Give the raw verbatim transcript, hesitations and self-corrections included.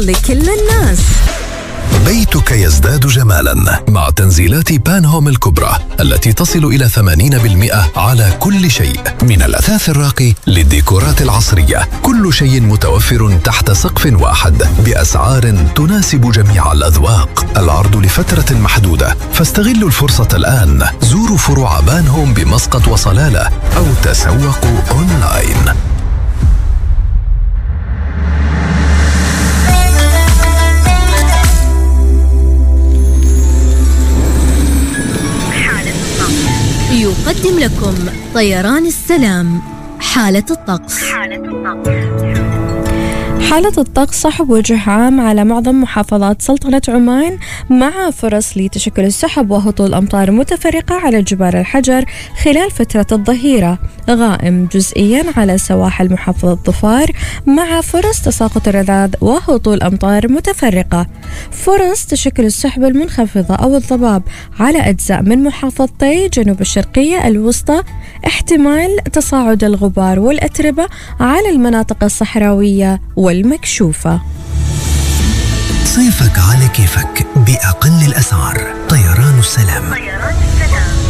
لكل الناس. بيتك يزداد جمالا مع تنزيلات بان هوم الكبرى التي تصل إلى ثمانين بالمئة على كل شيء، من الأثاث الراقي للديكورات العصرية. كل شيء متوفر تحت سقف واحد بأسعار تناسب جميع الأذواق. العرض لفترة محدودة، فاستغلوا الفرصة الآن. زوروا فروع بان هوم بمسقط وصلالة أو تسوقوا أونلاين. يقدم لكم طيران السلام حالة الطقس. حالة الطقس صحب وجه عام على معظم محافظات سلطنة عمان، مع فرص لتشكل السحب وهطول أمطار متفرقة على جبال الحجر خلال فترة الظهيرة، غائم جزئيا على سواحل محافظة ظفار، مع فرص تساقط الرذاذ وهطول أمطار متفرقة. فرص تشكل السحب المنخفضة أو الضباب على أجزاء من محافظتي جنوب الشرقية الوسطى، احتمال تصاعد الغبار والأتربة على المناطق الصحراوية والمكشوفة. صيفك على كيفك بأقل الأسعار. طيران السلام. طيران السلام.